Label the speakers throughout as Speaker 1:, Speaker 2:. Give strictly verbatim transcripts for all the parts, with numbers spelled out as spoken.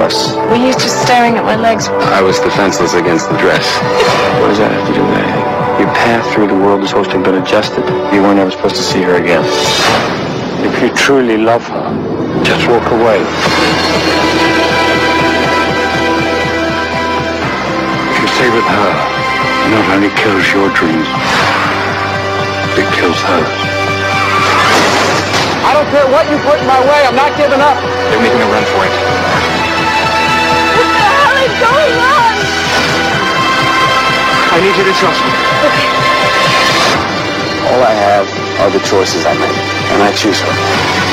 Speaker 1: us.
Speaker 2: Were you just staring at my legs?
Speaker 1: I was defenseless against the dress. What does that have to do with anything? Your path through the world is supposed to have been adjusted. You weren't ever supposed to see her again. If you truly love her, just walk away. If you stay with her, it not only kills your dreams, it kills hers.
Speaker 3: I don't care what you put in my way, I'm not giving up.
Speaker 1: They're making a run for it.
Speaker 2: What the hell is going on?
Speaker 1: I need you to trust me.
Speaker 2: Okay.
Speaker 1: All I have are the choices I make, and I choose her.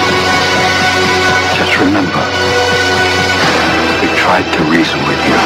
Speaker 1: Just remember, we tried to reason with you.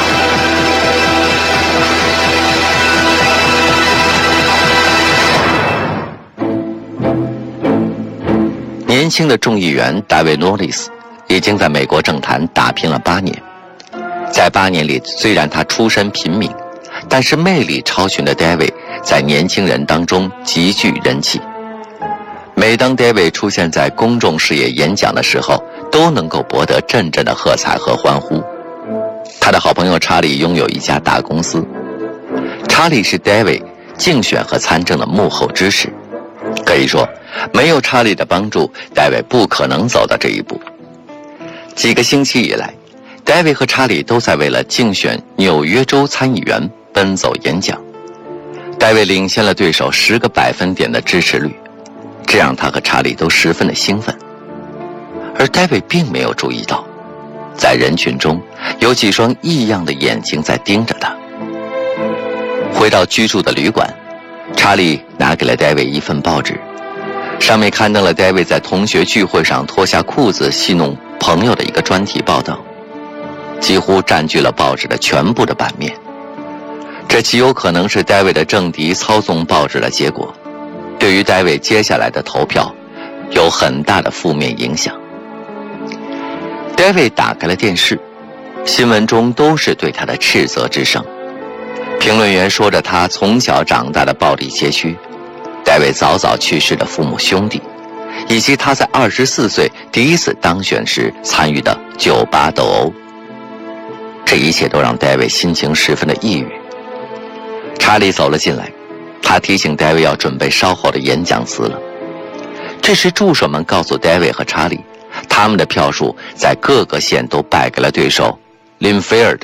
Speaker 4: 年轻的众议员大卫·诺里斯已经在美国政坛打拼了八年。在八年里，虽然他出身平民，但是魅力超群的 David 在年轻人当中极具人气。每当 David 出现在公众视野演讲的时候，都能够博得阵阵的喝彩和欢呼。他的好朋友查理拥有一家大公司，查理是 David 竞选和参政的幕后支持。可以说，没有查理的帮助，戴维不可能走到这一步。几个星期以来，戴维和查理都在为了竞选纽约州参议员奔走演讲。戴维领先了对手十个百分点的支持率，这让他和查理都十分的兴奋。而戴维并没有注意到，在人群中有几双异样的眼睛在盯着他。回到居住的旅馆，查理拿给了戴维一份报纸，上面刊登了戴维在同学聚会上脱下裤子戏弄朋友的一个专题报道，几乎占据了报纸的全部的版面。这极有可能是戴维的政敌操纵报纸的结果，对于戴维接下来的投票有很大的负面影响。戴维打开了电视，新闻中都是对他的斥责之声。评论员说着他从小长大的暴力街区，戴维早早去世的父母兄弟，以及他在二十四岁第一次当选时参与的酒吧斗殴。这一切都让戴维心情十分的抑郁。查理走了进来，他提醒戴维要准备稍后的演讲词了。这时助手们告诉戴维和查理，他们的票数在各个县都败给了对手林菲尔德。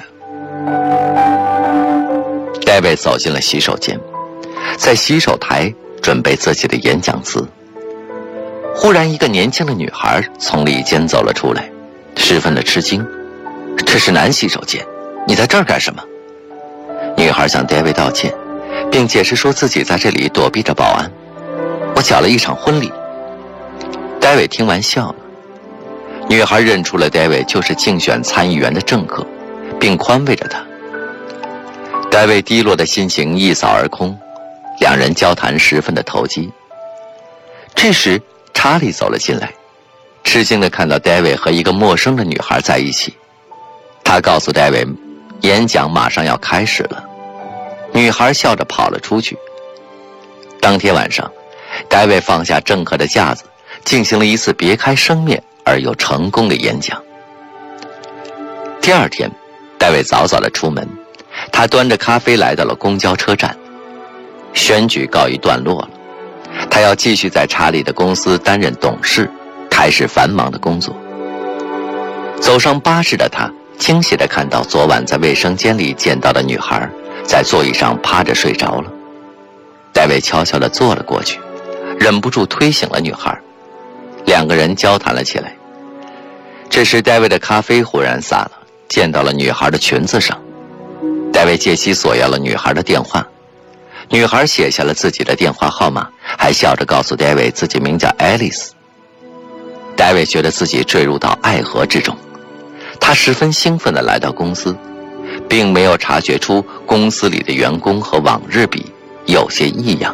Speaker 4: 戴维走进了洗手间，在洗手台准备自己的演讲词。忽然一个年轻的女孩从里间走了出来，十分的吃惊，这是男洗手间，你在这儿干什么？女孩向戴维道歉，并解释说自己在这里躲避着保安，我搅了一场婚礼。戴维听完笑了。女孩认出了戴维就是竞选参议员的政客，并宽慰着他。戴维低落的心情一扫而空，两人交谈十分的投机。这时查理走了进来，吃惊地看到戴维和一个陌生的女孩在一起。他告诉戴维演讲马上要开始了，女孩笑着跑了出去。当天晚上，戴维放下政客的架子，进行了一次别开生面而又成功的演讲。第二天，戴维早早地出门，他端着咖啡来到了公交车站。选举告一段落了，他要继续在查理的公司担任董事，开始繁忙的工作。走上巴士的他惊喜地看到昨晚在卫生间里见到的女孩在座椅上趴着睡着了。戴维悄悄地坐了过去，忍不住推醒了女孩，两个人交谈了起来。这时戴维的咖啡忽然洒了，溅到了女孩的裙子上。戴维借机索要了女孩的电话，女孩写下了自己的电话号码，还笑着告诉戴维自己名叫爱丽丝。戴维觉得自己坠入到爱河之中，他十分兴奋地来到公司，并没有察觉出公司里的员工和往日比有些异样。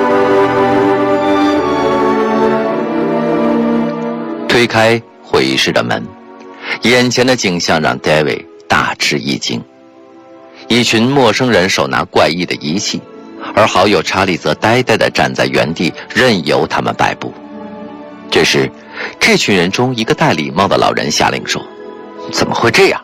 Speaker 4: 推开会议室的门，眼前的景象让戴维大吃一惊。一群陌生人手拿怪异的仪器，而好友查理则呆呆地站在原地，任由他们摆布。这时，这群人中一个戴礼帽的老人下令说：“怎么会这样？